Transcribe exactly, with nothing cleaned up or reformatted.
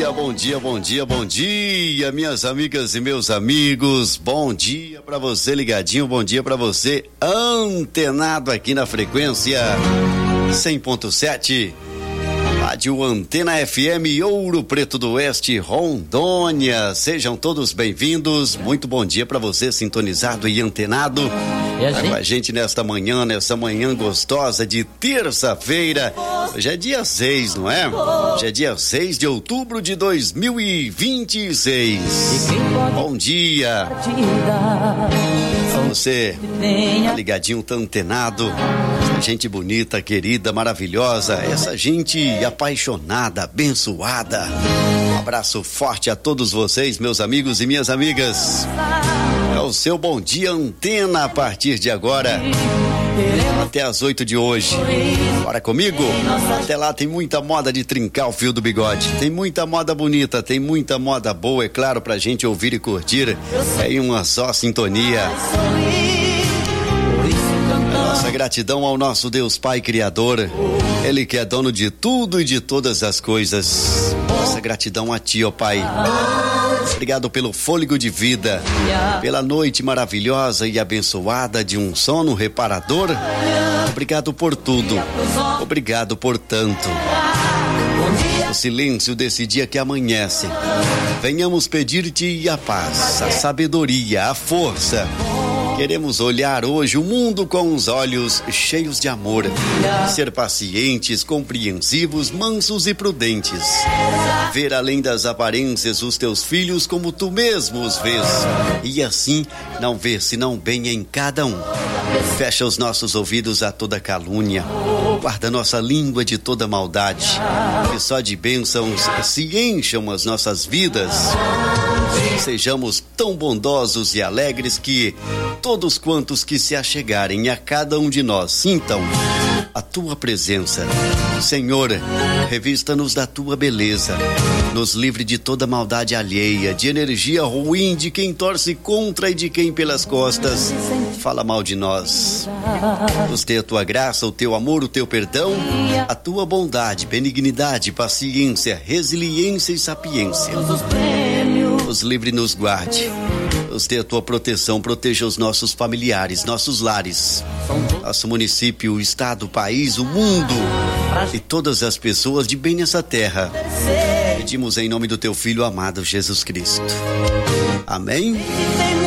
dia, bom dia, bom dia, bom dia, minhas amigas e meus amigos. Bom dia pra você ligadinho, bom dia pra você antenado aqui na frequência cem ponto sete. Rádio Antena F M Ouro Preto do Oeste, Rondônia. Sejam todos bem-vindos. Muito bom dia para você sintonizado e antenado. E a tá gente? Com a gente nesta manhã, nessa manhã gostosa de terça-feira. Hoje é dia seis, não é? Hoje é dia seis de outubro de dois mil e vinte e seis. Bom dia. Pra você, tá ligadinho, tá antenado. Gente bonita, querida, maravilhosa, essa gente apaixonada, abençoada. Um abraço forte a todos vocês, meus amigos e minhas amigas. É o seu Bom Dia Antena a partir de agora até as oito de hoje. Bora comigo? Até lá tem muita moda de trincar o fio do bigode. Tem muita moda bonita, tem muita moda boa, é claro, pra gente ouvir e curtir. É em uma só sintonia. Nossa gratidão ao nosso Deus Pai Criador, Ele que é dono de tudo e de todas as coisas. Nossa gratidão a Ti, ó Pai. Obrigado pelo fôlego de vida, pela noite maravilhosa e abençoada de um sono reparador. Obrigado por tudo, obrigado por tanto. No silêncio desse dia que amanhece, venhamos pedir-te a paz, a sabedoria, a força. Queremos olhar hoje o mundo com os olhos cheios de amor, ser pacientes, compreensivos, mansos e prudentes, ver além das aparências os teus filhos como tu mesmo os vês, e assim não ver senão bem em cada um. Fecha os nossos ouvidos a toda calúnia, guarda nossa língua de toda maldade, que só de bênçãos se encham as nossas vidas. Sejamos tão bondosos e alegres que todos quantos que se achegarem a cada um de nós sintam a tua presença. Senhor, revista-nos da tua beleza, nos livre de toda maldade alheia, de energia ruim, de quem torce contra e de quem pelas costas fala mal de nós. Nos dê a tua graça, o teu amor, o teu perdão, a tua bondade, benignidade, paciência, resiliência e sapiência. Nos livre e nos guarde. Nos dê a tua proteção, proteja os nossos familiares, nossos lares, nosso município, o estado, o país, o mundo e todas as pessoas de bem nessa terra. Pedimos em nome do teu Filho amado Jesus Cristo. Amém?